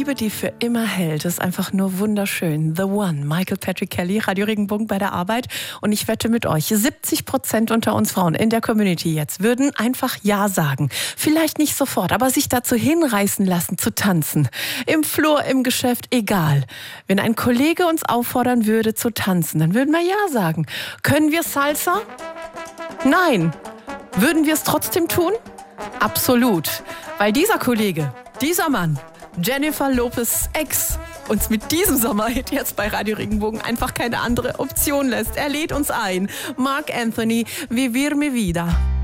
Liebe, die für immer hält, ist einfach nur wunderschön. The One, Michael Patrick Kelly, Radio Regenbogen bei der Arbeit. Und ich wette mit euch, 70% unter uns Frauen in der Community jetzt würden einfach Ja sagen. Vielleicht nicht sofort, aber sich dazu hinreißen lassen zu tanzen. Im Flur, im Geschäft, egal. Wenn ein Kollege uns auffordern würde zu tanzen, dann würden wir Ja sagen. Können wir Salsa? Nein. Würden wir es trotzdem tun? Absolut. Weil dieser Kollege, dieser Mann, Jennifer Lopez' Ex, uns mit diesem Sommerhit jetzt bei Radio Regenbogen einfach keine andere Option lässt. Er lädt uns ein. Marc Anthony, Vivir mi vida.